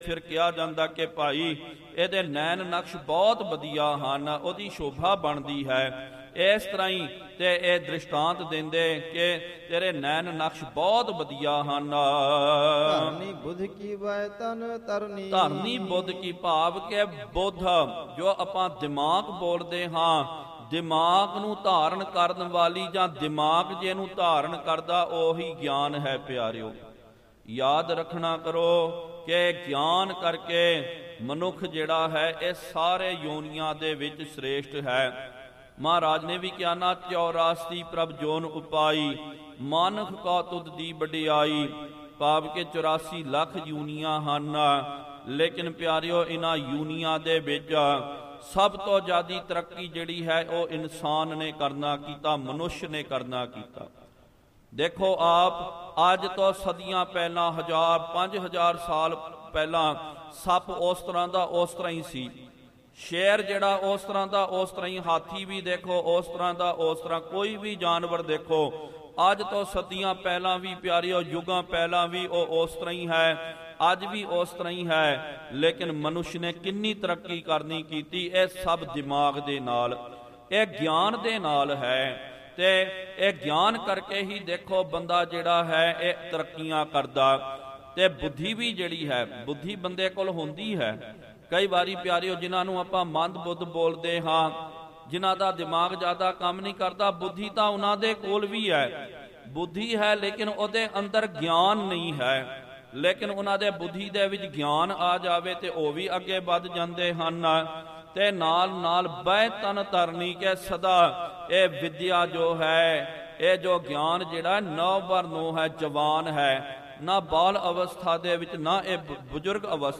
ਫਿਰ ਕਿਹਾ ਜਾਂਦਾ ਕਿ ਭਾਈ ਇਹਦੇ ਨੈਣ ਨਕਸ਼ ਬਹੁਤ ਵਧੀਆ ਹਨ, ਉਹਦੀ ਸ਼ੋਭਾ ਬਣਦੀ ਹੈ। ਇਸ ਤਰ੍ਹਾਂ ਹੀ ਤੇ ਇਹ ਦ੍ਰਿਸ਼ਟਾਂਤ ਦਿੰਦੇ ਕਿ ਤੇਰੇ ਨੈਣ ਨਕਸ਼ ਬਹੁਤ ਵਧੀਆ ਹਨ। ਧਰਨੀ ਬੁੱਧ ਕੀ ਵੈ ਤਨ ਤਰਨੀ, ਧਰਨੀ ਬੁੱਧ ਕੀ ਭਾਵ ਕਿ ਬੁੱਧ ਜੋ ਆਪਾਂ ਦਿਮਾਗ ਬੋਲਦੇ ਹਾਂ, ਦਿਮਾਗ ਨੂੰ ਧਾਰਨ ਕਰਨ ਵਾਲੀ ਜਾਂ ਦਿਮਾਗ ਜਿਹਨੂੰ ਧਾਰਨ ਕਰਦਾ ਉਹੀ ਗਿਆਨ ਹੈ ਪਿਆਰਿਓ। ਯਾਦ ਰੱਖਣਾ ਕਰੋ ਕਿ ਗਿਆਨ ਕਰਕੇ ਮਨੁੱਖ ਜਿਹੜਾ ਹੈ ਇਹ ਸਾਰੇ ਯੋਨੀਆਂ ਦੇ ਵਿੱਚ ਸ੍ਰੇਸ਼ਟ ਹੈ। ਮਹਾਰਾਜ ਨੇ ਵੀ ਕਿਹਾ ਨਾ 84 ਪ੍ਰਭ ਜੋਨ ਉਪਾਈ, ਮਾਨਖ ਕਾ ਤੁਧ ਦੀ ਵਡਿਆਈ। ਭਾਵ ਕਿ 84 ਲੱਖ ਯੂਨੀਆਂ ਹਨ, ਲੇਕਿਨ ਪਿਆਰਿਓ ਇਹਨਾਂ ਯੂਨੀਆਂ ਦੇ ਵਿੱਚ ਸਭ ਤੋਂ ਜ਼ਿਆਦਾ ਤਰੱਕੀ ਜਿਹੜੀ ਹੈ ਉਹ ਇਨਸਾਨ ਨੇ ਕਰਨਾ ਕੀਤਾ, ਮਨੁੱਖ ਨੇ ਕਰਨਾ ਕੀਤਾ। ਦੇਖੋ ਆਪ ਅੱਜ ਤੋਂ ਸਦੀਆਂ ਪਹਿਲਾਂ 1000 5000 ਸਾਲ ਪਹਿਲਾਂ ਸੱਪ ਉਸ ਤਰ੍ਹਾਂ ਦਾ ਉਸ ਤਰ੍ਹਾਂ ਹੀ ਸੀ, ਸ਼ੇਰ ਜਿਹੜਾ ਉਸ ਤਰ੍ਹਾਂ ਦਾ ਉਸ ਤਰ੍ਹਾਂ ਹੀ, ਹਾਥੀ ਵੀ ਦੇਖੋ ਉਸ ਤਰ੍ਹਾਂ ਦਾ ਉਸ ਤਰ੍ਹਾਂ, ਕੋਈ ਵੀ ਜਾਨਵਰ ਦੇਖੋ ਅੱਜ ਤੋਂ ਸਦੀਆਂ ਪਹਿਲਾਂ ਵੀ ਪਿਆਰਿਓ, ਯੁੱਗਾਂ ਪਹਿਲਾਂ ਵੀ ਉਹ ਉਸ ਤਰ੍ਹਾਂ ਹੀ ਹੈ, ਅੱਜ ਵੀ ਉਸ ਤਰ੍ਹਾਂ ਹੀ ਹੈ। ਲੇਕਿਨ ਮਨੁੱਖ ਨੇ ਕਿੰਨੀ ਤਰੱਕੀ ਕਰਨੀ ਕੀਤੀ, ਇਹ ਸਭ ਦਿਮਾਗ ਦੇ ਨਾਲ, ਇਹ ਗਿਆਨ ਦੇ ਨਾਲ ਹੈ। ਤੇ ਇਹ ਗਿਆਨ ਕਰਕੇ ਹੀ ਦੇਖੋ ਬੰਦਾ ਜਿਹੜਾ ਹੈ ਇਹ ਤਰੱਕੀਆਂ ਕਰਦਾ। ਤੇ ਬੁੱਧੀ ਵੀ ਜਿਹੜੀ ਹੈ, ਬੁੱਧੀ ਬੰਦੇ ਕੋਲ ਹੁੰਦੀ ਹੈ। ਕਈ ਵਾਰੀ ਪਿਆਰਿਓ ਜਿਨ੍ਹਾਂ ਨੂੰ ਆਪਾਂ ਮੰਦ ਬੁੱਧ ਬੋਲਦੇ ਹਾਂ, ਜਿਨ੍ਹਾਂ ਦਾ ਦਿਮਾਗ ਜ਼ਿਆਦਾ ਕੰਮ ਨਹੀਂ ਕਰਦਾ, ਬੁੱਧੀ ਤਾਂ ਉਹਨਾਂ ਦੇ ਕੋਲ ਵੀ ਹੈ, ਬੁੱਧੀ ਹੈ ਲੇਕਿਨ ਉਹਦੇ ਅੰਦਰ ਗਿਆਨ ਨਹੀਂ ਹੈ। ਲੇਕਿਨ ਉਹਨਾਂ ਦੇ ਬੁੱਧੀ ਦੇ ਵਿੱਚ ਗਿਆਨ ਆ ਜਾਵੇ ਤੇ ਉਹ ਵੀ ਅੱਗੇ ਵੱਧ ਜਾਂਦੇ ਹਨ। ਤੇ ਨਾਲ ਨਾਲ ਬਹਿ ਤਨ ਧਰਨੀ ਕੇ ਸਦਾ, ਇਹ ਵਿਦਿਆ ਜੋ ਹੈ, ਇਹ ਜੋ ਗਿਆਨ ਜਿਹੜਾ 9 ਬਰ 9 ਹੈ, ਜਵਾਨ ਹੈ, ਨਾ ਬਾਲ ਅਵਸਥਾ ਦੇ ਵਿੱਚ ਨਾ ਇਹ ਬਜ਼ੁਰਗ ਅਵਸਥਾ